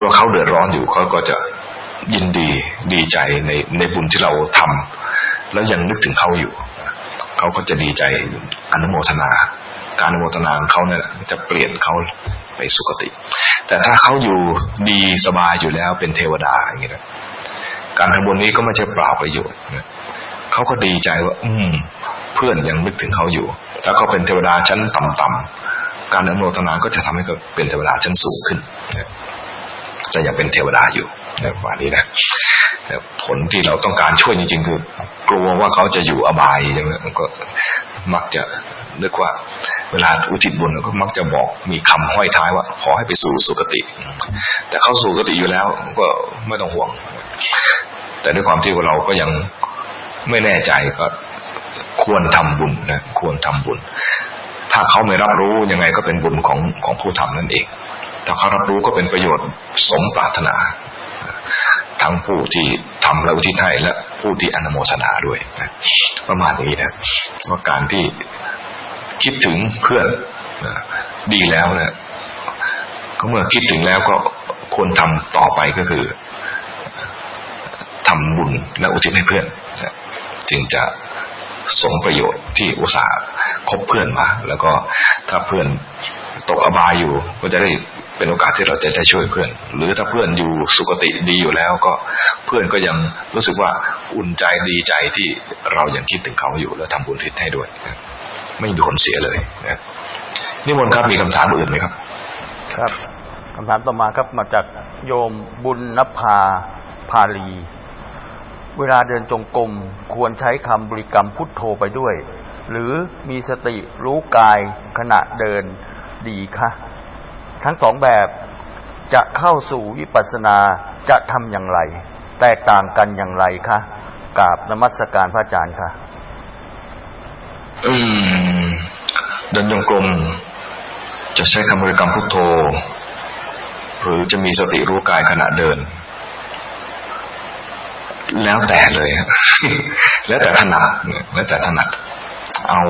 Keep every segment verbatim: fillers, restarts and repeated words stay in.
ว่าเขาเดือดร้อนอยู่เขาก็จะยินดีดีใจในในบุญที่เราทำแล้วยังนึกถึงเขาอยู่เขาก็จะดีใจอนุโมทนาการอนุโมทนาของเขาเนี่ยจะเปลี่ยนเขาไปสุคติแต่ถ้าเขาอยู่ดีสบายอยู่แล้วเป็นเทวดาอย่างนี้นะการทำบุญนี้ก็ไม่ใช่เปล่าประโยชน์นะเขาก็ดีใจว่าอืมเพื่อนยังนึกถึงเขาอยู่แล้วก็เป็นเทวดาชั้นต่ำๆการอนุโมทนาก็จะทำให้เขาเป็นเทวดาชั้นสูงขึ้นนะจะยังเป็นเทวดาอยู่ในวันนี้นะผลที่เราต้องการช่วยจริงๆคือกลัวว่าเขาจะอยู่อบายใช่ไหมก็มักจะนึกว่าเวลาอุทิศบุญก็มักจะบอกมีคำห้อยท้ายว่าขอให้ไปสู่สุคติแต่เขาสู่สุคติอยู่แล้วก็ไม่ต้องห่วงแต่ด้วยความที่เราก็ยังไม่แน่ใจก็ควรทำบุญนะควรทำบุญถ้าเขาไม่รับรู้ยังไงก็เป็นบุญของของผู้ทำนั่นเองถ้าเขารับรู้ก็เป็นประโยชน์สมปรารถนาทั้งผู้ที่ทำและอุทิศให้และผู้ที่อนุโมทนาด้วยนะประมาณนี้นะว่าการที่คิดถึงเพื่อนนะดีแล้วนะก็เมื่อคิดถึงแล้วก็ควรทำต่อไปก็คือทำบุญและอุทิศให้เพื่อนนะจึงจะสมประโยชน์ที่อุตส่าห์คบเพื่อนมาแล้วก็ถ้าเพื่อนตกอบายอยู่ก็จะได้เป็นโอกาสที่เราจะได้ช่วยเพื่อนหรือถ้าเพื่อนอยู่สุคติดีอยู่แล้วก็เพื่อนก็ยังรู้สึกว่าอุ่นใจดีใจที่เรายังคิดถึงเขาอยู่แล้วทำบุญอุทิศให้ด้วยไม่มีผลเสียเลยนะนิมนต์ครับมีคำถามอื่นไหมครับครับคำถามต่อมาครับมาจากโยมบุญนภาภาลีเวลาเดินจงกรมควรใช้คำบริกรรมพุทโธไปด้วยหรือมีสติรู้กายขณะเดินดีคะทั้งสองแบบจะเข้าสู่วิปัสสนาจะทำอย่างไรแตกต่างกันอย่างไรคะกราบนมัสการพระอาจารย์ค่ะอืมเดินจงกรมจะใช้คำบริกรรมพุทโธหรือจะมีสติรู้กายขณะเดินแล้วแต่เลยแล้วแต่ถนัดแล้วแต่ถนัดเอา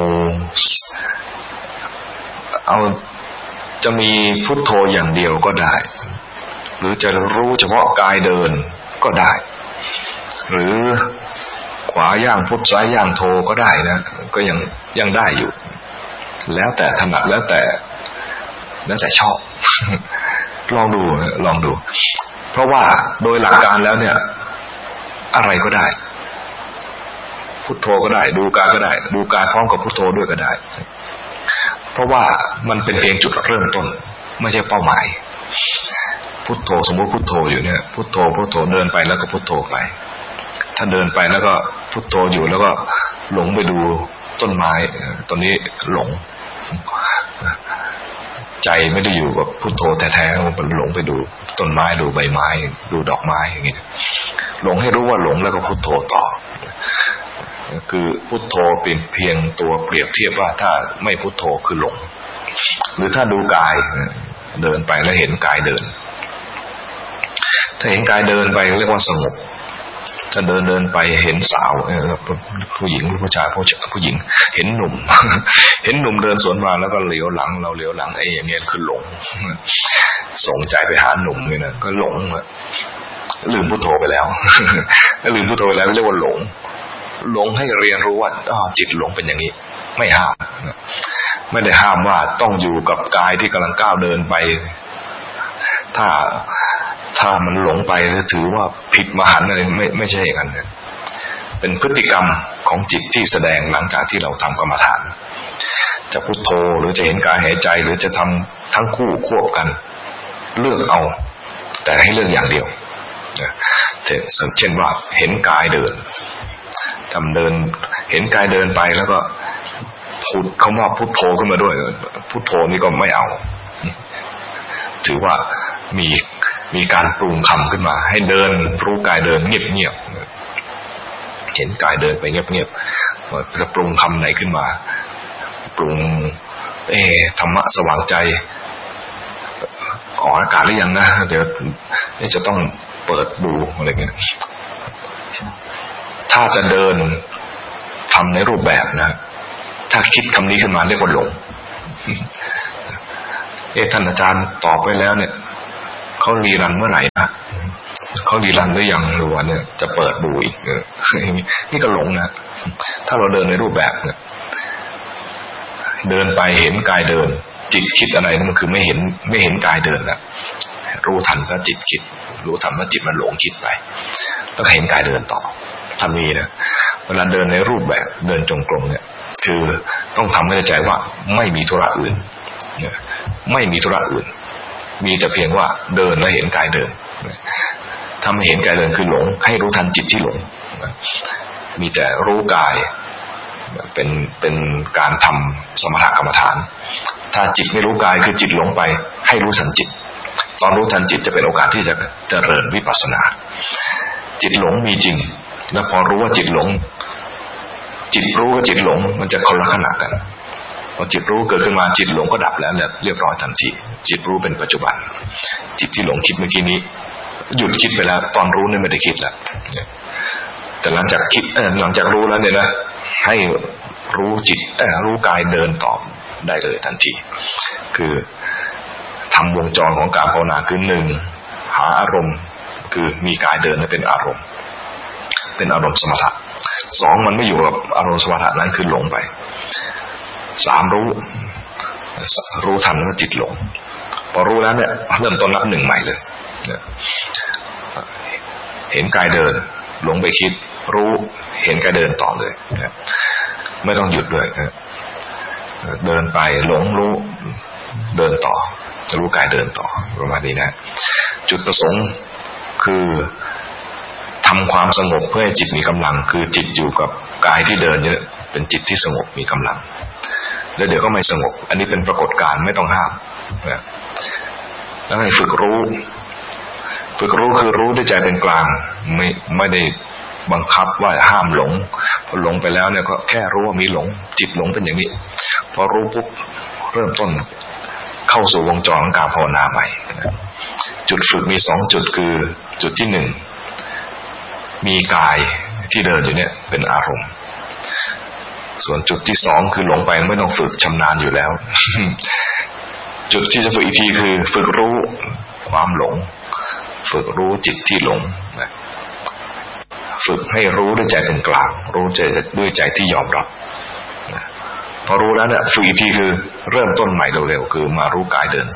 เอาจะมีพุทโธอย่างเดียวก็ได้หรือจะรู้เฉพาะกายเดินก็ได้หรือขวาย่างพุทซ้ายย่างโธก็ได้นะก็ยังยังได้อยู่แล้วแต่ถนัดแล้วแต่แล้วแต่ชอบลองดูลองดูเพราะว่าโดยหลักการแล้วเนี่ยอะไรก็ได้พุทโธก็ได้ดูกายก็ได้ดูกายพร้อมกับพุทโธด้วยก็ได้เพราะว่ามันเป็นเพียงจุดเริ่มต้นไม่ใช่เป้าหมายพุทโธสมมติพุทโธอยู่เนี่ยพุทโธพุทโธเดินไปแล้วก็พุทโธไปถ้าเดินไปแล้วก็พุทโธอยู่แล้วก็หลงไปดูต้นไม้ตอนนี้หลงใจไม่ได้อยู่กับพุทโธแท้ๆมันหลงไปดูต้นไม้ดูใบไม้ดูดอกไม้อย่างนี้หลงให้รู้ว่าหลงแล้วก็พุทโธต่อคือพุทโธเป็นเพียงตัวเปรียบเทียบว่าถ้าไม่พุทโธคือหลงหรือถ้าดูกายเดินไปแล้วเห็นกายเดินถ้าเห็นกายเดินไปเรียกว่าสงบถ้าเดินเดินไปเห็นสาวผู้หญิงหรือผู้ชายผู้หญิงเห็นหนุ่มเห็นหนุ่มเดินสวนมาแล้วก็เหลียวหลังเราเหลียวหลังไอ้อย่างเงี้ยคือหลงส่งใจไปหาหนุ่มเลยนะก็หลงลืมพุทโธไปแล้วลืมพุทโธไปแล้วเรียกว่าหลงหลงให้เรียนรู้ว่าอ๋อจิตหลงเป็นอย่างนี้ไม่ห้ามไม่ได้ห้ามว่าต้องอยู่กับกายที่กำลังก้าวเดินไปถ้าถ้ามันหลงไปถือว่าผิดมหันต์อะไรไม่ไม่ใช่อย่างนั้นเป็นพฤติกรรมของจิตที่แสดงหลังจากที่เราทำกรรมฐานจะพุทโธหรือจะเห็นกายหายใจหรือจะทำทั้งคู่ควบกันเลือกเอาแต่ให้เลือกอย่างเดียวเช่นว่าเห็นกายเดินทำเดินเห็นกายเดินไปแล้วก็พูดคำว่าพุทโธขึ้นมาด้วยพุทโธนี่ก็ไม่เอาถือว่ามีมีการปรุงคำขึ้นมาให้เดินรู้กายเดินเงียบๆเห็นกายเดินไปเงียบๆจะปรุงคำไหนขึ้นมาปรุงเอธรรมะสว่างใจออกอากาศหรือยังนะเดี๋ยวจะต้องเปิดดูอะไรเงี้ยถ้าจะเดินทำในรูปแบบนะถ้าคิดคำนี้ขึ้นมาเรียกว่าหลงเอ๊ะท่านอาจารย์ตอบไปแล้วเนี่ยเขารีรันเมื่อไหร่นะเขารีรันหรือยังหรือว่าเนี่ยจะเปิดดูอีกเออนี่ก็หลงนะถ้าเราเดินในรูปแบบเนี่ยเดินไปเห็นกายเดินจิตคิดอะไรนั่นมันคือไม่เห็นไม่เห็นกายเดินแล้วรู้ทันว่าจิตคิดรู้ทันว่าจิตมันหลงคิดไปแล้วเห็นกายเดินต่อทำนี้นะเวลาเดินในรูปแบบเดินจงกรมเนี่ยคือต้องทำให้ใจว่าไม่มีธุระอื่นเนี่ยไม่มีธุระอื่นมีแต่เพียงว่าเดินแล้วเห็นกายเดินถ้าไม่เห็นกายเดินคือหลงให้รู้ทันจิตที่หลงมีแต่รู้กายเป็นเป็นการทำสมถกรรมฐานถ้าจิตไม่รู้กายคือจิตหลงไปให้รู้ทันจิตตอนรู้ทันจิตจะเป็นโอกาสที่จะเจริญวิปัสสนาจิตหลงมีจริงแล้วพอรู้ว่าจิตหลงจิตรู้กับจิตหลงมันจะคนละขณะกันพอจิตรู้เกิดขึ้นมาจิตหลงก็ดับแล้วเนี่ยเรียบร้อยทันทีจิตรู้เป็นปัจจุบันจิตที่หลงคิดเมื่อกี้นี้หยุดคิดไปแล้วตอนรู้เนี่ยไม่ได้คิดแล้วแต่หลังจากคิดเออหลังจากรู้แล้วเนี่ยนะให้รู้จิตเออรู้กายเดินต่อได้เลยทันทีคือทำวงจรของการภาวนาคือหนึ่งหาอารมณ์คือมีกายเดินนั้นเป็นอารมณ์เป็นอารมณ์สมถะสองมันไม่อยู่กับอารมณ์สมถะนั้นคือหลงไปสามรู้รู้ทันว่าจิตหลงพอรู้แล้วเนี่ยเริ่มต้นนับหนึ่งใหม่เลยเห็นกายเดินหลงไปคิดรู้เห็นกายเดินต่อเลยไม่ต้องหยุดด้วยเดินไปหลงรู้เดินต่อรู้กายเดินต่อประมาณนี้นะจุดประสงค์คือทำความสงบเพื่อให้จิตมีกำลังคือจิตอยู่กับกายที่เดินเนี่ยเป็นจิตที่สงบมีกำลังแล้วเดี๋ยวก็ไม่สงบอันนี้เป็นปรากฏการณ์ไม่ต้องห้ามนะแล้วให้ฝึกรู้ฝึกรู้คือรู้ด้วยใจเป็นกลางไม่ไม่ได้บังคับว่าห้ามหลงพอหลงไปแล้วเนี่ยก็แค่รู้ว่ามีหลงจิตหลงเป็นอย่างนี้พอรู้ปุ๊บเริ่มต้นเข้าสู่วงจรของการภาวนาใหม่จุดฝึกมีสองจุดคือจุดที่หนึ่งมีกายที่เดินอยู่เนี่ยเป็นอารมณ์ส่วนจุดที่สองคือหลงไปไม่ต้องฝึกชำนาญอยู่แล้ว จุดที่จะฝึกอีกทีคือฝึกรู้ความหลงฝึกรู้จิตที่หลงฝึกให้รู้ด้วยใจเป็นกลางรู้ใจด้วยใจที่ยอมรับพอรู้แล้วเนี่ยฝึกอีกทีคือเริ่มต้นใหม่เร็วๆคือมารู้กายเดิน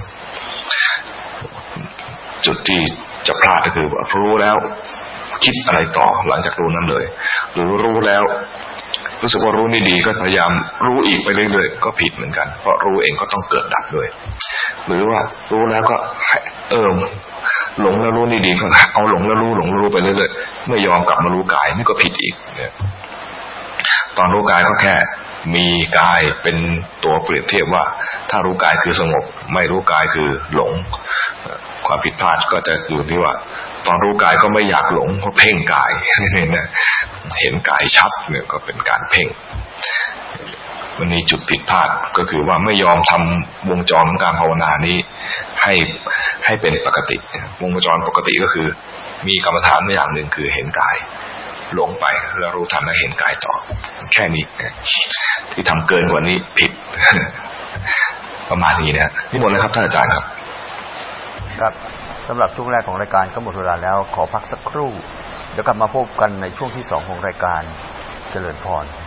จุดที่จะพลาดก็คือรู้แล้วคิดอะไรต่อหลังจากรู้นั้นเลยหรือรู้แล้วรู้สึกว่ารู้นี่ดีก็พยายามรู้อีกไปเรื่อยๆก็ผิดเหมือนกันเพราะรู้เองก็ต้องเกิดดับด้วยหรือว่ารู้แล้วก็เออหลงแล้วรู้นี่ดีก็เอาหลงแล้วรู้หลงรู้ไปเรื่อยๆไม่ยอมกลับมารู้กายนี่ก็ผิดอีกเนี่ยตอนรู้กายก็แค่มีกายเป็นตัวเปรียบเทียบว่าถ้ารู้กายคือสงบไม่รู้กายคือหลงความผิดพลาดก็จะอยู่ที่ว่าตอนรู้กายก็ไม่อยากหลงเพราะเพ่งกายเนี่ยเห็นกายชัดเนี่ยก็เป็นการเพ่งมันมีจุดผิดพลาดก็คือว่าไม่ยอมทำวงจรของการภาวนานี้ให้ให้เป็นปกติวงจรปกติก็คือมีกรรมฐานอย่างหนึ่งคือเห็นกายหลงไปแล้วรู้ทันแล้วเห็นกายต่อแค่นี้ที่ทำเกินกว่านี้ผิดประมาณนี้นะนี่หมดเลยครับท่านอาจารย์ครับครับสำหรับช่วงแรกของรายการก็หมดเวลาแล้วขอพักสักครู่เดี๋ยวกลับมาพบกันในช่วงที่สองของรายการเจริญพร